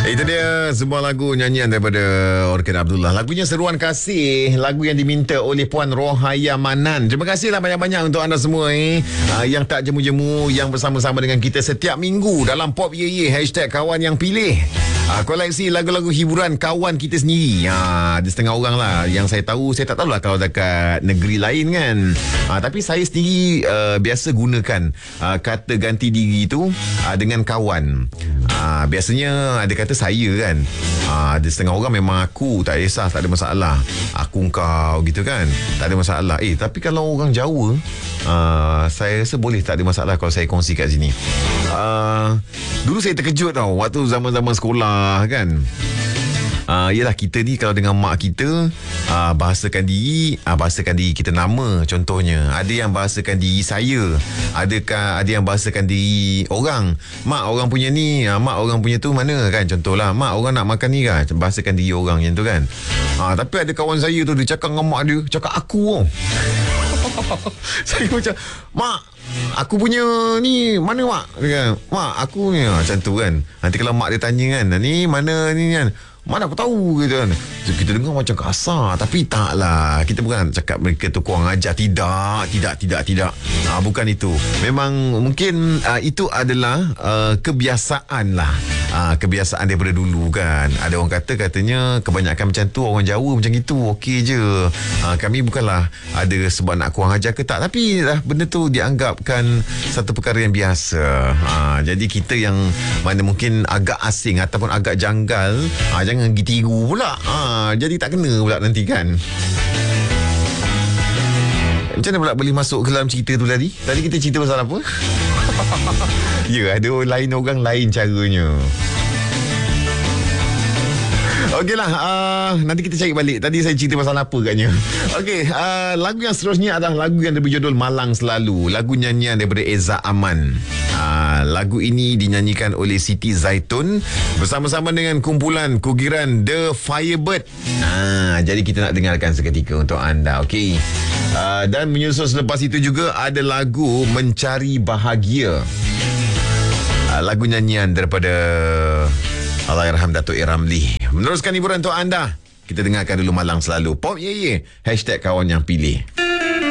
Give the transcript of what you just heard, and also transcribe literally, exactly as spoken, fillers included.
Itu dia sebuah lagu nyanyian daripada Orkan Abdullah. Lagunya Seruan Kasih, lagu yang diminta oleh Puan Rohaya Manan. Terima kasihlah banyak-banyak untuk anda semua eh, uh, yang tak jemu-jemu, yang bersama-sama dengan kita setiap minggu dalam Pop Ye Ye, hashtag kawan yang pilih. Uh, koleksi lagu-lagu hiburan kawan kita sendiri. Uh, ada setengah orang lah yang saya tahu. Saya tak tahulah kalau dekat negeri lain kan. Uh, tapi saya sendiri uh, biasa gunakan uh, kata ganti diri tu uh, dengan kawan. Uh, biasanya ada kata saya kan. uh, Ada setengah orang memang aku, tak kisah, tak ada masalah. Aku kau gitu kan, tak ada masalah. Eh tapi kalau orang Jawa, uh, saya rasa boleh, tak ada masalah kalau saya kongsi kat sini. uh, Dulu saya terkejut tau, waktu zaman-zaman sekolah kan. Uh, yelah, kita ni kalau dengan mak kita uh, bahasakan diri, uh, bahasakan diri kita nama. Contohnya ada yang bahasakan diri saya, adakah ada yang bahasakan diri orang. Mak, orang punya ni, uh, mak orang punya tu mana kan. Contohlah, mak orang nak makan ni kan, bahasakan diri orang macam tu kan. uh, Tapi ada kawan saya tu, dia cakap dengan mak dia, cakap aku oh. Saya macam, mak, aku punya ni mana mak? Dia kan, mak aku ni macam tu kan. Nanti kalau mak dia tanya kan, ni mana ni kan, mana aku tahu gitu kan. So, kita dengar macam kasar, tapi taklah, kita bukan nak cakap mereka tu kurang ajar. Tidak, tidak, tidak, tidak. Ha, bukan itu. Memang mungkin uh, itu adalah uh, kebiasaan lah. Ha, kebiasaan daripada dulu kan. Ada orang kata, katanya kebanyakan macam tu, orang Jawa macam itu, okey je. Ha, kami bukanlah ada sebab nak kurang ajar ke tak, tapi lah, benda tu dianggapkan satu perkara yang biasa. Ha, jadi kita yang mana mungkin agak asing ataupun agak janggal, ha, jangan pergi tiru pula. Ha, jadi tak kena pula nanti kan. Macam mana pula boleh masuk ke dalam cerita tu tadi? Tadi kita cerita pasal apa? Ya, ada lain orang lain caranya. Okeylah, uh, nanti kita cari balik. Tadi saya cerita pasal apa katnya. Okey, uh, lagu yang seterusnya adalah lagu yang berjudul Malang Selalu. Lagu nyanyian daripada Eza Aman. Uh, lagu ini dinyanyikan oleh Siti Zaitun bersama-sama dengan kumpulan Kugiran The Firebird. Uh, jadi kita nak dengarkan seketika untuk anda. Okey. Uh, dan menyusul selepas itu juga ada lagu Mencari Bahagia. Uh, lagu nyanyian daripada Allahyarham Datuk A. Ramlee. Meneruskan hiburan untuk anda, kita dengarkan dulu Malang Selalu. Pop Ye Ye, hashtag kawan yang pilih.